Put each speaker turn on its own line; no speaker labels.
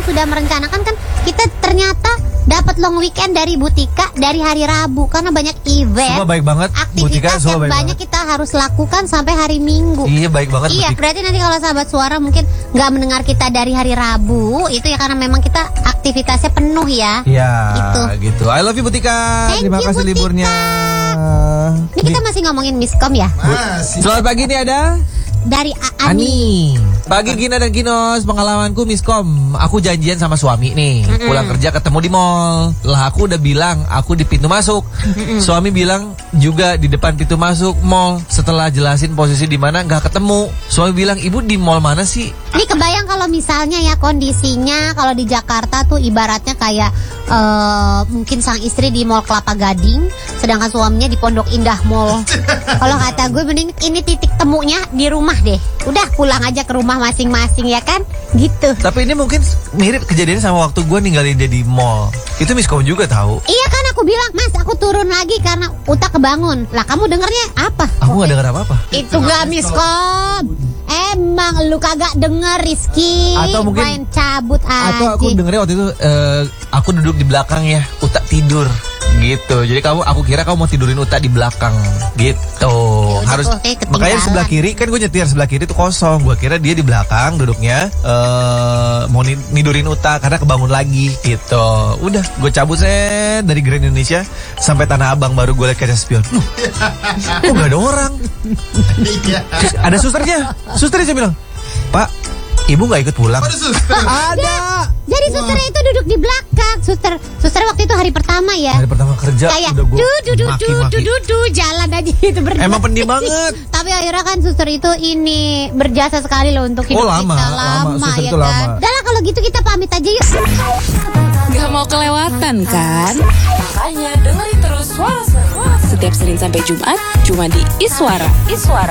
sudah merencanakan kan kita ternyata dapat long weekend dari Butika dari hari Rabu karena banyak event.
Semua baik banget. Butika
Aktivitas
semua
yang
baik
banyak
banget.
kita harus lakukan sampai hari Minggu.
Iya baik banget.
Iya,
Butika.
berarti nanti kalau sahabat suara mungkin nggak mendengar kita dari hari Rabu, itu ya karena memang kita aktivitasnya penuh ya.
Iya,
Gitu.
I love you Butika.
Thank
Terima
you,
kasih
Butika.
liburnya.
Ini kita masih ngomongin miskom ya.
Selamat pagi nih ada
Dari Ani.
Pagi Gina dan Kinos, pengalamanku miskom. Aku janjian sama suami nih, pulang kerja ketemu di mall. Lah aku udah bilang aku di pintu masuk. Suami bilang juga di depan pintu masuk mall. Setelah jelasin posisi di mana nggak ketemu. Suami bilang, "Ibu di mall mana sih?"
Ini kebayang kalau misalnya ya kondisinya kalau di Jakarta tuh ibaratnya kayak mungkin sang istri di Mall Kelapa Gading, sedangkan suaminya di Pondok Indah Mall. Kalau kata gue mending ini titik temunya di rumah deh. Udah pulang aja ke rumah masing-masing ya kan? Gitu.
Tapi ini mungkin mirip kejadiannya sama waktu gue ninggalin dia di mall. Itu miskom juga tahu.
Iya kan aku bilang, "Mas, aku turun lagi karena Uta kebangun." Lah kamu dengernya apa?
Aku nggak dengar apa-apa.
Itu gak miskom. Emang lu kagak denger Rizky.
Atau mungkin-
main cabut aja.
Atau aku dengernya waktu itu aku duduk di belakang ya, Uta tidur gitu. Jadi aku kira kamu mau tidurin Uta di belakang gitu.
Ya udah,
Harus
oke, ketinggalan.
makanya sebelah kiri kan gue nyetir sebelah kiri itu kosong. Gue kira dia di belakang duduknya mau nidurin Uta karena kebangun lagi gitu. Udah, gue cabut dari Grand Indonesia sampai Tanah Abang baru gue lihat kaca spion. Kok gak ada orang? Terus ada susternya. Susternya saya bilang, "Pak, ibu nggak ikut pulang?" Ada.
Jadi susternya itu duduk di belakang. Suster waktu itu hari pertama ya.
Hari pertama kerja
Kayak
udah gue
du jalan aja itu berdua.
Emang pendiam banget.
Tapi akhirnya kan suster itu ini berjasa sekali loh untuk hidup
lama,
kita
lama, suster
ya
itu
kan.
lama.
Udah lah kalau gitu kita pamit aja yuk.
Gak mau kelewatan kan? Makanya dengerin terus Suara Seru. Setiap Senin sampai Jumat cuma di Iswara.